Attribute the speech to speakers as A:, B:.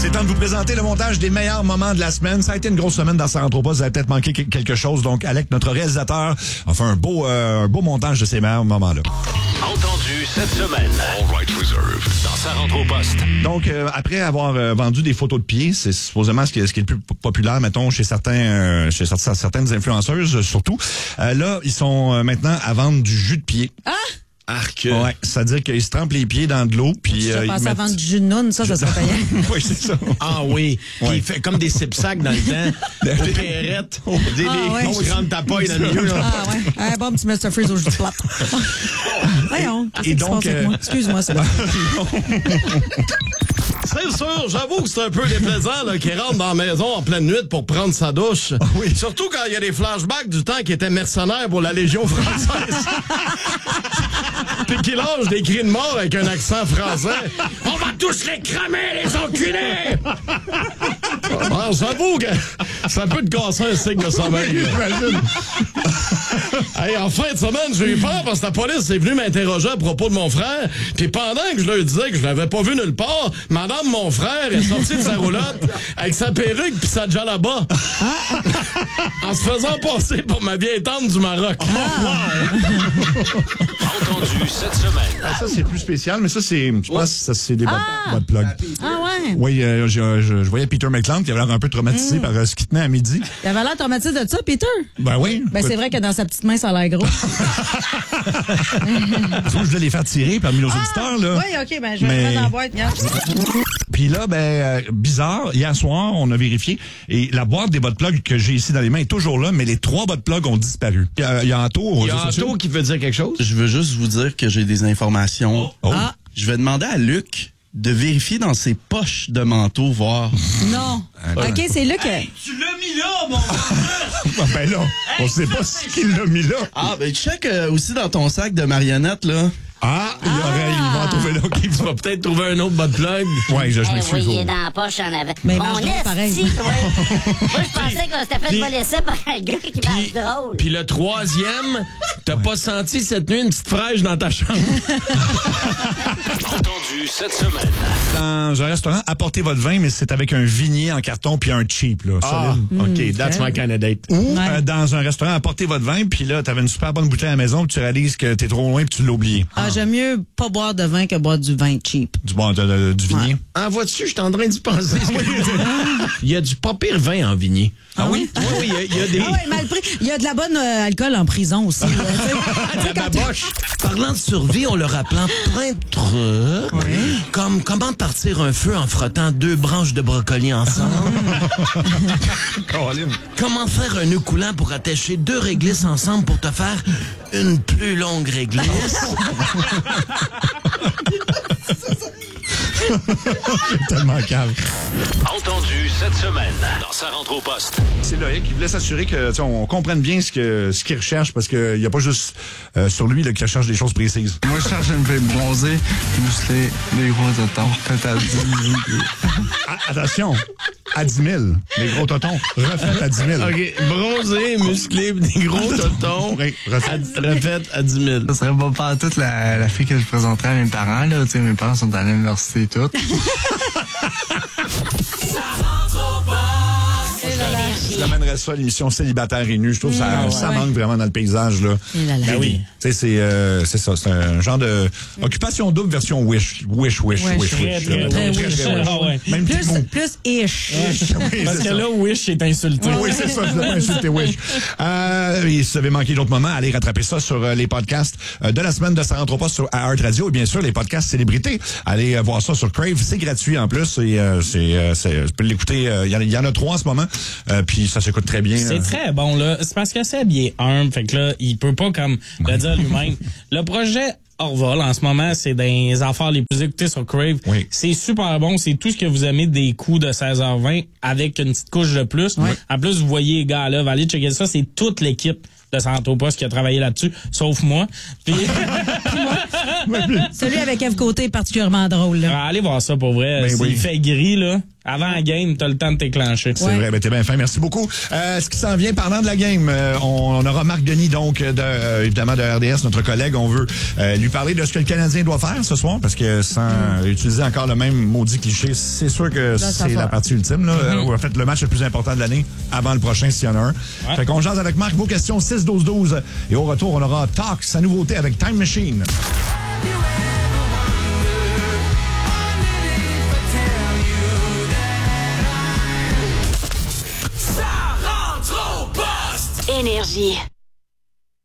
A: C'est temps de vous présenter le montage des meilleurs moments de la semaine. Ça a été une grosse semaine dans Ça rentre pas. Vous avez peut-être manqué quelque chose. Donc, Alec, notre réalisateur, a fait un beau montage de ces meilleurs moments-là.
B: Entendu cette semaine. All right reserve. Dans Ça rentre au poste.
A: Donc, après avoir vendu des photos de pieds, c'est supposément ce qui est le plus populaire, mettons, chez certaines influenceuses, surtout. Là, ils sont maintenant à vendre du jus de pied.
C: Ah!
A: Arc. Ouais, c'est-à-dire qu'ils se trempent les pieds dans de l'eau, puis
C: je pensais à vendre du jus de noune, ça serait payant.
A: Oui, c'est ça.
D: Ah oui. Puis il fait comme des cip-sacs dans le temps. Des pérettes. Des grandes tapailles dans le milieu.
C: Ah ouais. Un bon petit Mr. Freeze au jus de plate. Voyons.
A: Et donc,
C: excuse-moi, c'est
D: C'est sûr, j'avoue que c'est un peu déplaisant là, qu'il rentre dans la maison en pleine nuit pour prendre sa douche.
A: Oui.
D: Surtout quand il y a des flashbacks du temps qu'il était mercenaire pour la Légion française. Puis qu'il lâche des cris de mort avec un accent français. On va tous les cramer, les enculés! Alors, j'avoue que ça peut te casser un signe de sommeil. Hey, en fin de semaine, j'ai eu peur parce que la police est venue m'interroger à propos de mon frère. Puis pendant que je leur disais que je l'avais pas vu nulle part, madame, mon frère, est sortie de sa roulotte avec sa perruque puis sa djellaba. En se faisant passer pour ma vieille tante du Maroc.
B: Entendu cette semaine.
A: Ça, c'est plus spécial, mais ça, c'est, je pense que ça, c'est des bottes plug.
C: Ah ouais?
A: Oui, je voyais Peter McClelland qui avait l'air un peu traumatisé par ce qui tenait à midi.
C: Il avait l'air traumatisé de ça, Peter?
A: Ben oui.
C: Ben c'est vrai que dans sa petite main, ça a l'air gros.
A: Je voulais les faire tirer parmi nos auditeurs, là.
C: Oui, OK, ben je vais le mettre dans la boîte.
A: Puis là, bizarre, hier soir, on a vérifié, et la boîte des bottes plug que j'ai ici dans les mains est toujours là, mais les 3 bottes plug ont disparu. Il y a Anto.
D: Il y a Anto qui veut dire quelque chose?
E: Je veux juste vous dire que j'ai des informations.
A: Oh.
C: Ah.
E: Je vais demander à Luc de vérifier dans ses poches de manteau, voir.
C: Non. OK, c'est Luc.
D: Tu l'as mis là, mon gars!
A: Ben là, on sait pas ce qu'il l'a mis là.
E: Ah, ben check aussi dans ton sac de marionnettes, là.
A: Ah, il va en trouver là.
D: Tu vas peut-être trouver un autre bot plug.
A: Oui, je m'excuse.
F: Oui, il est dans la poche en avant.
C: Mais
F: Mon
C: mange donc pareil.
F: esti, toi. Moi, je pensais qu'on s'était fait voler ça par un gars qui mange drôle.
D: Puis le troisième, t'as pas senti cette nuit une petite fraîche dans ta chambre?
B: Entendu cette semaine.
A: Dans un restaurant, apportez votre vin, mais c'est avec un vignier en carton puis un cheap, là. Solide.
D: OK, that's my kind of date.
A: Ou dans un restaurant, apportez votre vin, puis là, t'avais une super bonne bouteille à la maison, puis tu réalises que t'es trop loin, puis tu l'as oublié.
C: J'aime mieux pas boire de vin que boire du vin cheap.
A: Du vignier.
D: En vois-tu, je suis en train d'y penser. Il y a du pas pire vin en vigné.
A: Ah oui?
D: Oui, il y a des...
C: Ah ouais, mal pris. Il y a de la bonne alcool en prison aussi.
D: La baboche. Parlant de survie, on le rappelant peintre. Comme comment partir un feu en frottant 2 branches de brocoli ensemble. Comment faire un nœud coulant pour attacher 2 réglisses ensemble pour te faire une plus longue réglisse.
A: C'est tellement calme.
B: Entendu cette semaine. Dans Ça rentre au poste.
A: C'est Loïc qui voulait s'assurer que on comprenne bien ce qu'il recherche, parce qu'il n'y a pas juste sur lui là, qu'il recherche des choses précises.
G: Moi, je cherche une fille bronzée, musclée, des gros totons, peut-être à 10 000.
A: Attention, à 10 000, les gros totons, refaites à 10 000.
D: OK, bronzé, musclé, des gros totons,
A: Oui,
D: refaites à 10 000.
G: Ça serait pas pas toute la fille que je présenterais à mes parents, là. Tu sais, mes parents sont à l'université et tout.
A: Je l'amènerais ça à l'émission Célibataire et nu. Je trouve que ça manque vraiment dans le paysage, là.
C: Ben
D: oui.
A: Tu sais, c'est ça. C'est un genre de occupation double version wish. Wish.
C: Très wish.
H: Ah ouais.
A: Même
C: Plus ish.
A: Oui,
H: Parce
A: c'est
H: que
A: ça.
H: là, Wish est insulté.
A: Oui, c'est ça, je l'ai pas insulté, Wish. Et si vous avez manqué d'autres moments, allez rattraper ça sur les podcasts de la semaine de Ça rentre pas sur Art Radio, et bien sûr, les podcasts célébrités. Allez voir ça sur Crave, c'est gratuit en plus, et tu peux l'écouter, il y en a 3 en ce moment, puis ça s'écoute très bien.
H: C'est très bon, là. C'est parce que Seb, il est humble. Fait que là, il peut pas, comme, le dire lui-même. Le projet Orval, en ce moment, c'est des affaires les plus écoutées sur Crave.
A: Oui.
H: C'est super bon. C'est tout ce que vous aimez des coups de 16h20 avec une petite couche de plus.
C: Oui.
H: En plus, vous voyez les gars là, allez checker ça. C'est toute l'équipe de Ça rentre au poste qui a travaillé là-dessus, sauf moi. Puis...
C: Celui avec Eve Côté est particulièrement drôle. Là.
H: Allez voir ça pour vrai.
A: Ben
H: S'il
A: oui.
H: fait gris, là, avant la game, t'as le temps de t'éclencher.
A: C'est vrai, ben t'es bien fin, merci beaucoup. Ce qui s'en vient parlant de la game, on aura Marc Denis, donc, évidemment de RDS, notre collègue. On veut lui parler de ce que le Canadien doit faire ce soir, parce que sans utiliser encore le même maudit cliché, c'est sûr que c'est la partie ultime. Là. En fait, le match le plus important de l'année, avant le prochain, s'il y en a un.
H: Ouais.
A: Fait qu'on jase avec Marc, vos questions 6-12-12. Et au retour, on aura Talk, sa nouveauté avec Time Machine.
I: Énergie.